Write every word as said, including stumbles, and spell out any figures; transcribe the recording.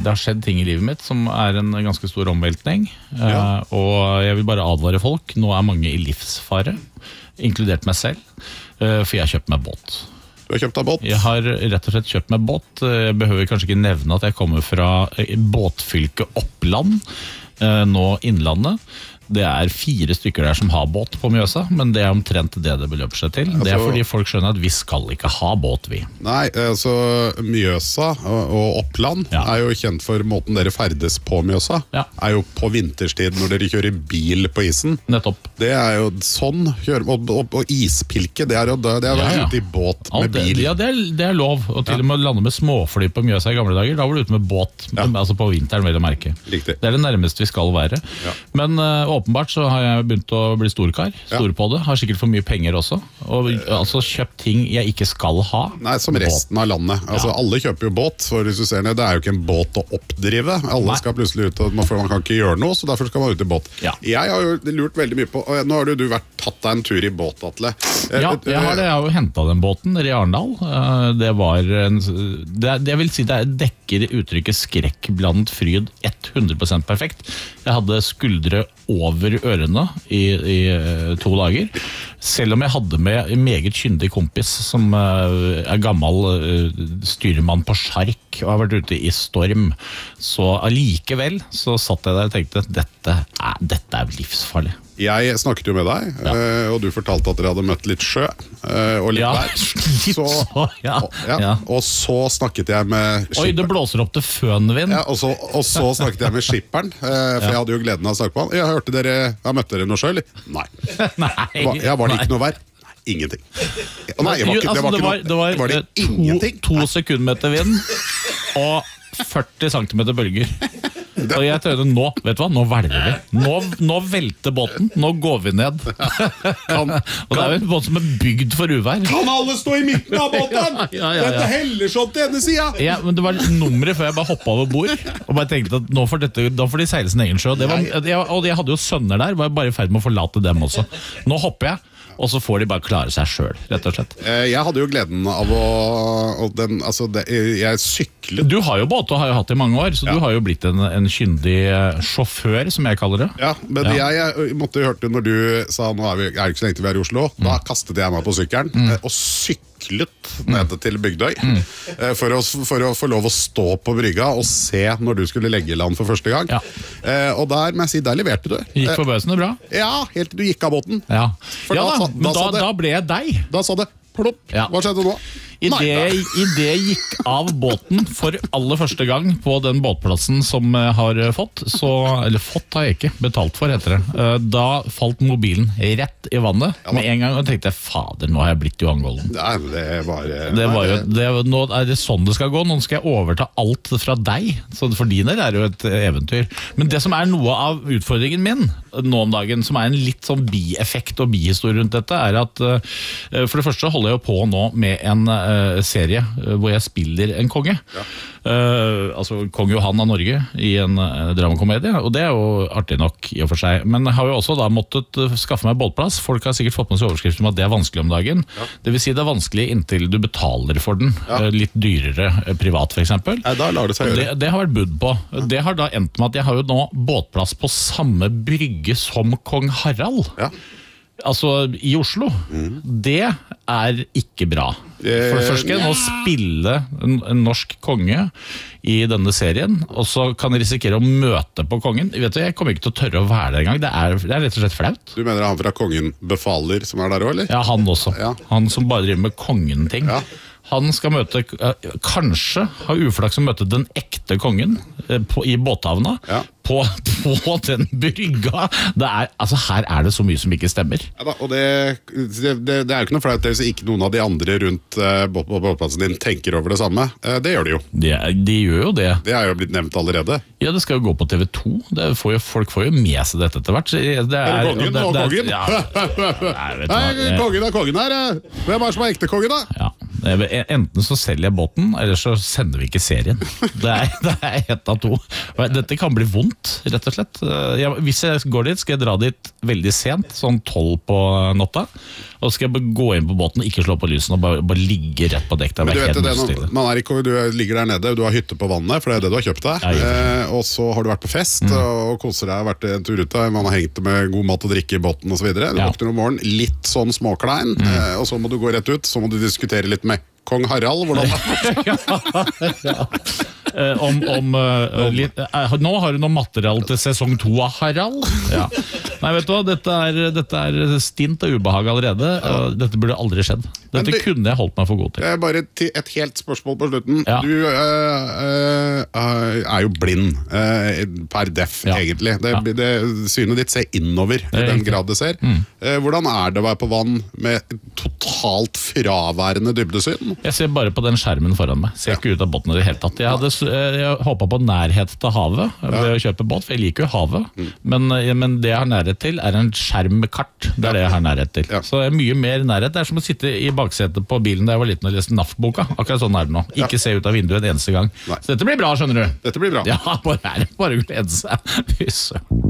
Det har skjedd ting i livet mitt som er en ganske stor omveltning. Ja. Uh, og jeg vil bare advare folk. Nå er mange i livsfare, inkludert meg selv, uh, for jeg har kjøpt meg båt. Du har kjøpt deg båt? Jeg har rett og slett kjøpt meg båt. Jeg behøver kanskje ikke nevne at jeg kommer fra båtfylket Oppland, uh, nå Innlandet. Det er fire stykker der som har båt på Mjøsa, men det er omtrent det det beløper seg til. Altså, det er fordi folk skjønner at vi skal ikke ha båt, vi. Nei, altså Mjøsa og Oppland ja. Er jo kjent for måten dere ferdes på Mjøsa. Ja. Er jo på vinterstid når dere kjører bil på isen. Nettopp. Det er jo sånn, og, og, og ispilke, det er jo det er ja, ja. Ute i båt med bil. Det, ja, det er, det er lov, og til og med lande med småfly på Mjøsa i gamle dager, da var du ute med båt, ja. Altså på vinteren vel å merke. Riktig. Det er det nærmeste vi skal være. Ja. Men uh, åpenbart så har jeg begynt å bli storkar, stor på det, har sikkert for mye penger også, og altså kjøpt ting jeg ikke skal ha. Nei, som resten av landet. Altså ja. Alle kjøper jo båt, for hvis du ser ned, det er jo ikke en båt å oppdrive. Alle Nei. Skal plutselig ut, for man kan ikke gjøre noe, så derfor skal man ut i båt. Ja. Jeg har jo lurt veldig mye på, og nå har du vært tatt deg en tur i båt, Atle. Ja, jeg har, det, jeg har jo hentet den båten i Arendal. Det var en, det, det vil si det dekker uttrykket skrekk blant fryd hundre prosent perfekt. Jeg hadde skuldre over ørene i, i to dager. Selv om jeg hadde med en meget kyndig kompis som er gammel styrmann på sjark og har vært ute i storm, så allikevel så satt jeg der og tenkte dette er, dette er livsfarlig. Jeg snakket jo med deg, ja. Og du fortalte at dere hadde møtt litt sjø og litt ja, vær. Litt så, så ja. Og, ja. Ja. Og så snakket jeg med skipperen. Oi, det blåser opp til fønvind. Ja, og, så, og så snakket jeg med skipperen, for ja. Jeg hadde jo gleden av å snakke på han. Jeg hørte dere, jeg møtte dere noe sjø, eller? Nei. Nei. Jeg var det ikke noe vær? Nei, ingenting. Nei, jeg var ikke, det var ikke noe. Det var, var det to, ingenting? To sekundmeter vind, og førti centimeter bølger. Og jeg tenkte, nå, vet du hva, nå velger vi. Nå, nå velter båten, nå går vi ned. Kan, og det er jo en båt som er bygd for uvær. Kan alle stå i midten av båten? ja, ja, ja, ja. Dette heller sånn til ene siden. Ja, men det var nummeret før jeg bare hoppet over bord. Og bare tenkte at nå får, dette, da får de seile sin egen sjø. Det var, jeg, og jeg hadde jo sønner der, var bare i ferd med å forlate dem også. Nå hopper jeg. Og så får de bare klare seg selv, rett og slett. Jeg hadde jo gleden av å, og den, altså det, jeg syklet. Du har jo båt og har jo hatt det i mange år, så ja. Du har jo blitt en, en kyndig sjåfør, som jeg kaller det. Ja, men ja. Jeg, jeg måtte jo hørte når du sa, nå er vi er ikke så lenge til vi er i Oslo, mm. Da kastet jeg meg på sykkelen, mm. og syklet ned til Bygdøy, mm. for, å, for å få lov å stå på brygga og se når du skulle legge i land for første gang. Ja. Og der, må jeg si, der leverte du. Gikk forbausende bra. Ja, helt til du gikk av båten. Ja, for ja da, da, men da, det, da ble jeg deg. Da sa det plopp. Ja. Hva skjedde nå? I det, I det gikk av båten for aller første gang på den båtplassen som jeg har fått, så, eller fått har jeg ikke, betalt for heter det. Da falt mobilen rett i vannet ja, med en gang, og tenkte jeg, fader, nå har jeg blitt Johan Golden. Nei, det var, det var jo, det, nå er det sånn det skal gå, nå skal jeg overta alt fra deg, så for dine er det jo et eventyr. Men det som er noe av utfordringen min nå om dagen, som er en litt sånn bieffekt og bihistorie rundt dette, er at for det første holder jeg jo på nå med en serie hvor jeg spiller en konge. Ja. Uh, altså Kong Johan av Norge i en uh, dramakomedie, og det er jo artig nok i og for seg. Men jeg har jo også da måttet uh, skaffe meg båtplass. Folk har sikkert fått med seg overskriften om at det er vanskelig om dagen. Ja. Det vil si det er vanskelig inntil du betaler for den. Ja. Uh, litt dyrere uh, privat for eksempel. Nei, da lar det seg gjøre. Det, det har vært budd på. Ja. Det har da endt med at jeg har jo nå båtplass på samme brygge som Kong Harald. Ja. Altså i Oslo. Mm. Det er ikke bra. For det første skal jeg nå spille en, en norsk konge i denne serien, og så kan jeg risikere å møte på kongen. Vet du, jeg kommer ikke til å tørre å være der en gang. Det er, det er rett og slett flaut. Du mener han fra Kongen befaler som er der også, eller? Ja, han også. Ja. Han som bare driver med kongen-ting. Ja. Han skal møte, kanskje ha uflaks å møte den ekte kongen på, i båthavna, ja. på, på den brygga. Det er, altså, her er det så mye som ikke stemmer. Ja, da, og det, det, det er jo ikke noe flaut hvis ikke noen av de andre rundt uh, båtplassen din tenker over det samme. Uh, det gjør de jo. De, de gjør jo det. Det er jo blitt nevnt allerede. Ja, det skal jo gå på T V to. Det får jo, folk får jo med seg dette etter hvert. Det er kongen og kongen. Ja, Nei, kongen er kongen her. Hvem er som er ekte kongen da? Ja. Enten så selger jeg båten, eller så sender vi ikke serien. Det er, det er ett av to. Dette kan bli vondt, rett og slett. Jeg, hvis jeg går dit, skal jeg dra dit veldig sent, sånn tolv på natta. og skal jeg bare gå inn på båten, ikke slå på lysen og bare, bare ligge rett på dekk. Men du vet det, når, man er ikke, du ligger der nede, du har hytte på vannet, for det er det du har kjøpt deg. Eh, og så har du vært på fest mm. og koser deg, vært en tur ute, man har hengt med god mat og drikke i båten og så videre. Du ja. våkner om morgenen litt sånn småklein, mm. eh, og så må du gå rett ut, så må du diskutere litt med Kong Harald, hvordan ja, ja. Uh, om, om uh, litt, uh, Nå har du noe materiale til sesong to av Harald. Ja. Nei, vet du hva, dette er, dette er stint og ubehag allerede. uh, Dette burde aldri skjedd. Dette du, kunne jeg holdt meg for god til. Bare et helt spørsmål på slutten. Ja. Du uh, uh, er jo blind uh, per def, ja. egentlig. Det, ja. det, synet ditt ser innover i den grad det ser. mm. uh, Hvordan er det å være på vann med totalt fraværende dybdesyn? Jeg ser bare på den skjermen foran meg. Ser ikke ut av båten i det hele tatt. Jeg hadde Jeg håpet på nærhet til havet ved ja. å kjøpe båt, for jeg liker jo havet. Mm. Men, men det jeg har nærhet til er en skjerm med kart. Det er det jeg har nærhet til. Ja. Så det er mye mer nærhet. Det er som å sitte i baksetet på bilen da jeg var liten og leste N A F-boka. Akkurat sånn er det nå. Ikke ja. se ut av vinduet en eneste gang. Nei. Så dette blir bra, skjønner du. Dette blir bra. Ja, bare, bare glede seg.